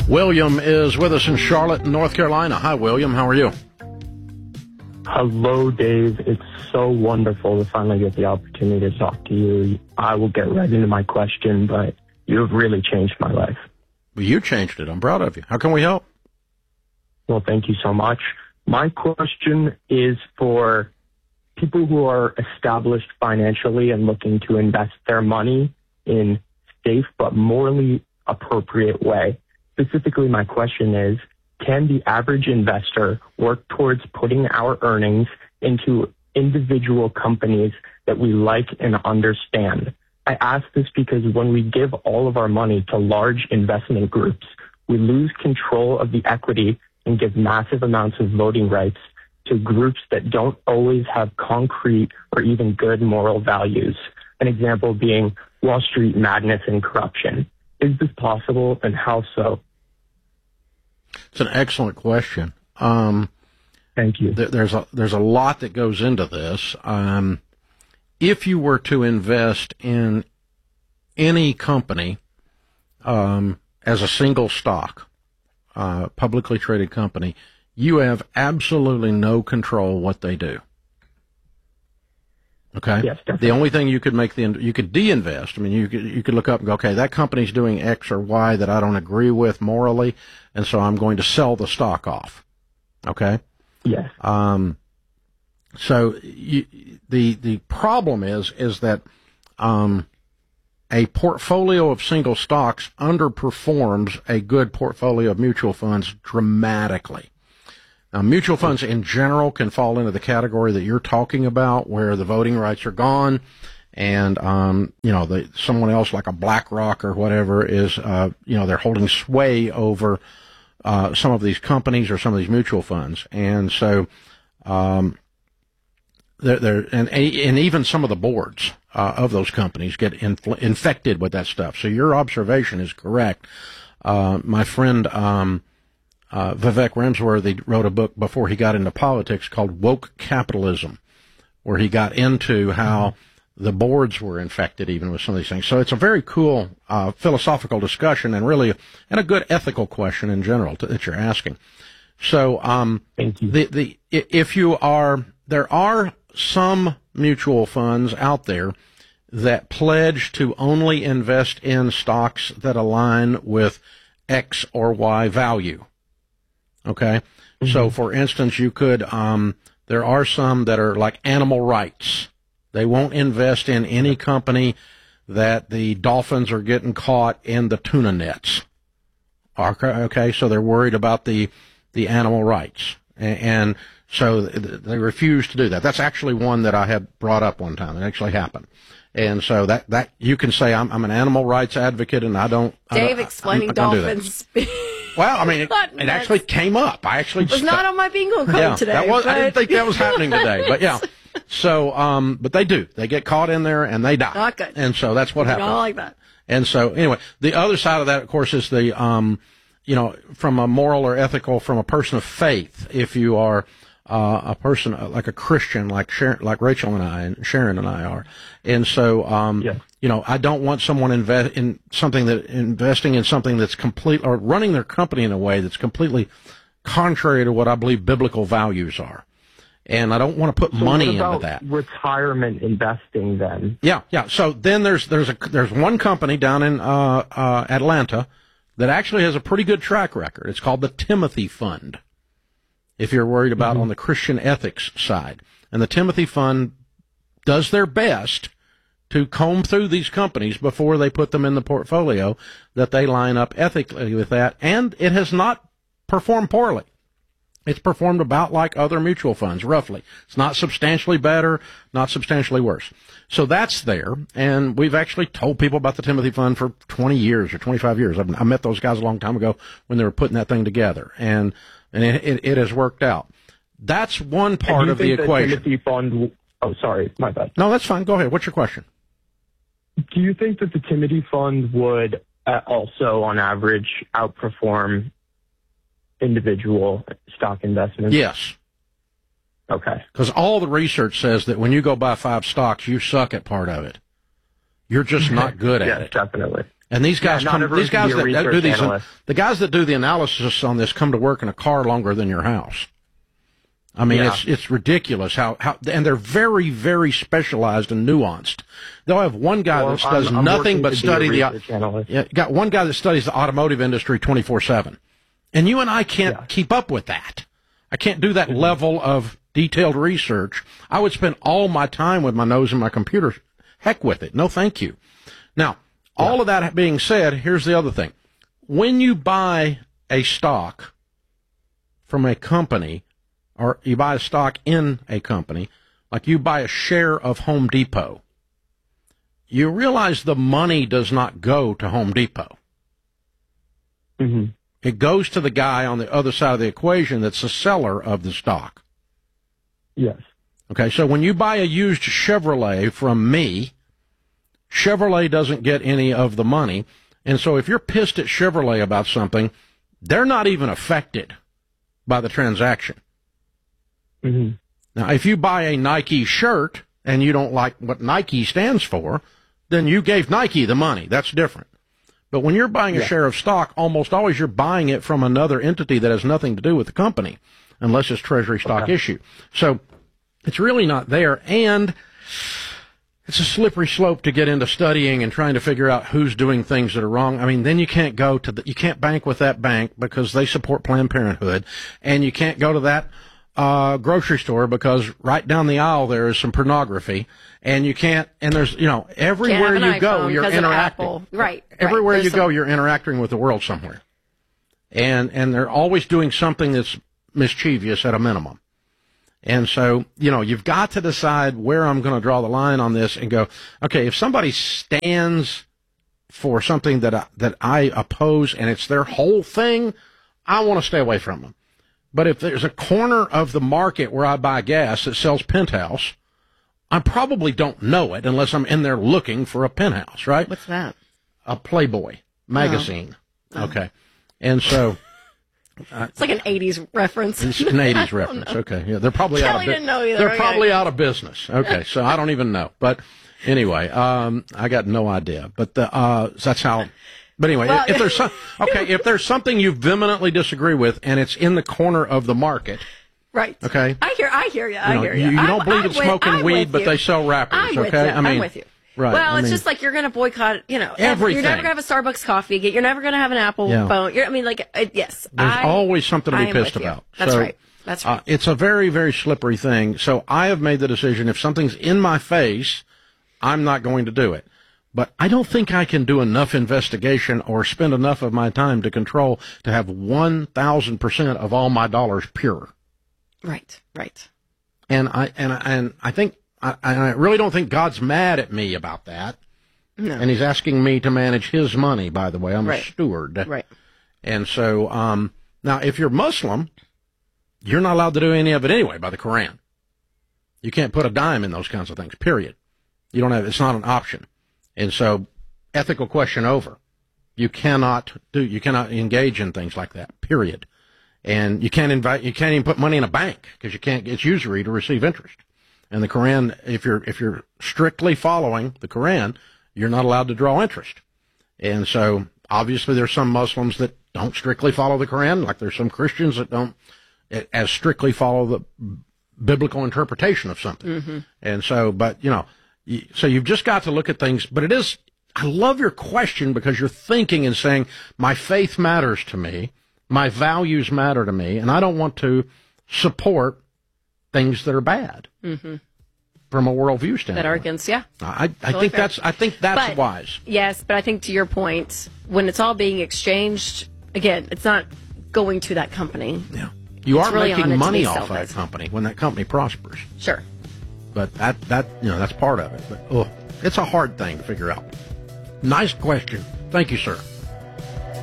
William is with us in Charlotte, North Carolina. Hi, William. How are you? Hello, Dave. It's so wonderful to finally get the opportunity to talk to you. I will get right into my question, but you have really changed my life. Well, you changed it. I'm proud of you. How can we help? Well, thank you so much. My question is for people who are established financially and looking to invest their money in safe but morally appropriate way. Specifically, my question is, can the average investor work towards putting our earnings into individual companies that we like and understand? I ask this because when we give all of our money to large investment groups, we lose control of the equity and give massive amounts of voting rights to groups that don't always have concrete or even good moral values. An example being Wall Street madness and corruption. Is this possible, and how so? It's an excellent question. Thank you. There's a lot that goes into this. If you were to invest in any company as a single stock, publicly traded company, you have absolutely no control what they do. Okay. Yes, definitely. The only thing you could you could de-invest. I mean, you could look up and go, okay, that company's doing X or Y that I don't agree with morally, and so I'm going to sell the stock off. Okay. Yes. So the problem is that a portfolio of single stocks underperforms a good portfolio of mutual funds dramatically. Now, mutual funds in general can fall into the category that you're talking about, where the voting rights are gone, and someone else like a BlackRock or whatever is they're holding sway over some of these companies or some of these mutual funds, and so and even some of the boards of those companies get infected with that stuff. So your observation is correct. My friend Vivek Ramsworthy wrote a book before he got into politics called Woke Capitalism, where he got into how the boards were infected even with some of these things. So it's a very cool philosophical discussion and really a good ethical question in general that you're asking. So thank you. There are some mutual funds out there that pledge to only invest in stocks that align with X or Y value. Okay. Mm-hmm. So for instance, you could, there are some that are like animal rights. They won't invest in any company that the dolphins are getting caught in the tuna nets. Okay. So they're worried about the animal rights. And so they refuse to do that. That's actually one that I had brought up one time. It actually happened. And so that you can say I'm an animal rights advocate, and I don't. Dave explaining dolphins. Well, I mean, it actually came up. It was not on my bingo card today. I didn't think that was happening today, but yeah. So, but they do. They get caught in there and they die. Not good. And so that's what happens. I like that. And so anyway, the other side of that, of course, is the from a moral or ethical, from a person of faith. If you are a person like a Christian, like Rachel and I and Sharon and I are, and so I don't want someone investing in something that's complete, or running their company in a way that's completely contrary to what I believe biblical values are, and I don't want to put money into that. Retirement investing, then. Yeah. So then there's one company down in Atlanta that actually has a pretty good track record. It's called the Timothy Fund, if you're worried about on the Christian ethics side. And the Timothy Fund does their best to comb through these companies before they put them in the portfolio, that they line up ethically with that. And it has not performed poorly. It's performed about like other mutual funds, roughly. It's not substantially better, not substantially worse. So that's there. And we've actually told people about the Timothy Fund for 20 years or 25 years. I met those guys a long time ago when they were putting that thing together. And it has worked out. That's one part of the equation. Timothy Fund, sorry, my bad. No, that's fine. Go ahead. What's your question? Do you think that the Timothy Fund would also, on average, outperform individual stock investments? Yes. Okay. Because all the research says that when you go buy 5 stocks, you suck at part of it. You're just not good at it. Yes, definitely. And these guys the guys that do the analysis on this come to work in a car longer than your house. I mean, it's ridiculous how, and they're very, very specialized and nuanced. They'll have one guy that does nothing but study got one guy that studies the automotive industry 24/7. And you and I can't keep up with that. I can't do that level of detailed research. I would spend all my time with my nose in my computer. Heck with it. No, thank you. Now, all of that being said, here's the other thing. When you buy a stock from a company, or you buy a stock in a company, like you buy a share of Home Depot, you realize the money does not go to Home Depot. Mm-hmm. It goes to the guy on the other side of the equation that's the seller of the stock. Yes. Okay, so when you buy a used Chevrolet from me, Chevrolet doesn't get any of the money. And so if you're pissed at Chevrolet about something, they're not even affected by the transaction. Mm-hmm. Now, if you buy a Nike shirt and you don't like what Nike stands for, then you gave Nike the money. That's different. But when you're buying a share of stock, almost always you're buying it from another entity that has nothing to do with the company, unless it's treasury stock issue. So it's really not there, and it's a slippery slope to get into studying and trying to figure out who's doing things that are wrong. I mean, then you can't go to you can't bank with that bank because they support Planned Parenthood, and you can't go to that grocery store because right down the aisle there is some pornography, and you can't, and there's, everywhere you go, you're interacting. Right. Everywhere you go, you're interacting with the world somewhere. And they're always doing something that's mischievous at a minimum. And so, you've got to decide where I'm going to draw the line on this and go, okay, if somebody stands for something that I oppose and it's their whole thing, I want to stay away from them. But if there's a corner of the market where I buy gas that sells Penthouse, I probably don't know it unless I'm in there looking for a Penthouse, right? What's that? A Playboy magazine. Oh. Okay. And so... it's like an 80s reference. It's an 80s reference. Okay. Yeah, they're probably Kelly didn't know either. They're probably out of business. Okay. So I don't even know. But anyway, I got no idea. But that's how... But anyway, well, if there's something you vehemently disagree with and it's in the corner of the market, right? Okay, I hear you. I hear you. You don't believe in smoking weed, but they sell wrappers. I'm with you. Right. Well, it's just like you're going to boycott, everything. You're never going to have a Starbucks coffee again. You're never going to have an Apple phone. Yes. There's always something to be pissed about. That's right. That's right. It's a very, very slippery thing. So I have made the decision: if something's in my face, I'm not going to do it. But I don't think I can do enough investigation or spend enough of my time to have 1,000% of all my dollars pure. Right. And I think I really don't think God's mad at me about that. No. And He's asking me to manage His money. By the way, I'm a steward. Right. And so now, if you're Muslim, you're not allowed to do any of it anyway by the Quran. You can't put a dime in those kinds of things. Period. You don't have. It's not an option. And so, ethical question over. You cannot engage in things like that, period. And you can't even put money in a bank because it's usury to receive interest. And the Quran, if you're strictly following the Quran, you're not allowed to draw interest. And so, obviously there's some Muslims that don't strictly follow the Quran, like there's some Christians that don't as strictly follow the biblical interpretation of something. Mm-hmm. And so, so you've just got to look at things, but I love your question because you're thinking and saying, my faith matters to me, my values matter to me, and I don't want to support things that are bad from a worldview standpoint. That are against, I think that's wise. Yes, but I think to your point, when it's all being exchanged, again, it's not going to that company. Yeah. You are really making money off that company when that company prospers. Sure. But that's part of it. But it's a hard thing to figure out. Nice question. Thank you, sir.